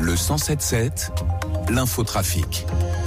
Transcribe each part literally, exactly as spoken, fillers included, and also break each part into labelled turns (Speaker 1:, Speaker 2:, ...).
Speaker 1: Le cent sept sept, l'infotrafic.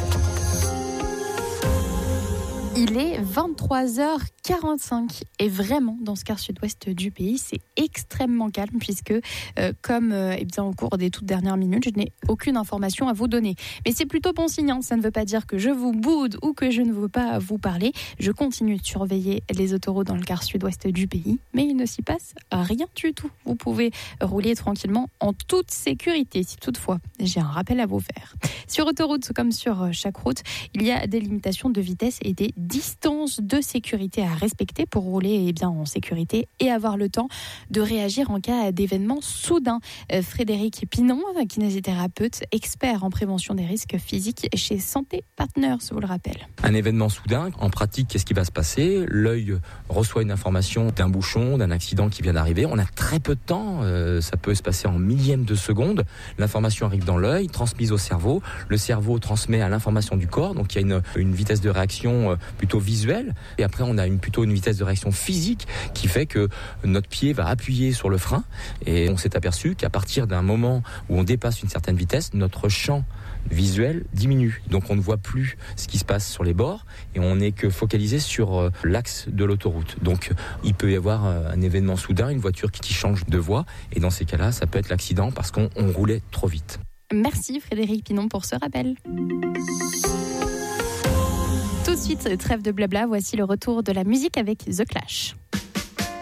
Speaker 2: Il est vingt-trois heures quarante-cinq et vraiment dans ce quart sud-ouest du pays c'est extrêmement calme puisque euh, comme euh, eh bien, au cours des toutes dernières minutes je n'ai aucune information à vous donner, mais c'est plutôt bon signe, hein. Ça ne veut pas dire que je vous boude ou que je ne veux pas vous parler. Je continue de surveiller les autoroutes dans le quart sud-ouest du pays, mais il ne s'y passe rien du tout. Vous pouvez rouler tranquillement en toute sécurité si toutefois j'ai un rappel à vous faire. Sur autoroute comme sur chaque route, il y a des limitations de vitesse et des distances de sécurité à respecter pour rouler eh bien, en sécurité et avoir le temps de réagir en cas d'événements soudains. Euh, Frédéric Pinon, kinésithérapeute, expert en prévention des risques physiques chez Santé Partners, vous le rappelle.
Speaker 3: Un événement soudain, en pratique, qu'est-ce qui va se passer ? L'œil reçoit une information d'un bouchon, d'un accident qui vient d'arriver. On a très peu de temps, euh, ça peut se passer en millième de seconde. L'information arrive dans l'œil, transmise au cerveau. Le cerveau transmet à l'information du corps, donc il y a une, une vitesse de réaction euh, plutôt visuelle. Et après, on a une, plutôt une vitesse de réaction physique qui fait que notre pied va appuyer sur le frein. Et on s'est aperçu qu'à partir d'un moment où on dépasse une certaine vitesse, notre champ visuel diminue. Donc on ne voit plus ce qui se passe sur les bords et on n'est que focalisé sur euh, l'axe de l'autoroute. Donc il peut y avoir euh, un événement soudain, une voiture qui, qui change de voie et dans ces cas-là, ça peut être l'accident parce qu'on on roulait trop vite.
Speaker 2: Merci Frédéric Pinon pour ce rappel. Tout de suite, trêve de blabla, voici le retour de la musique avec The Clash.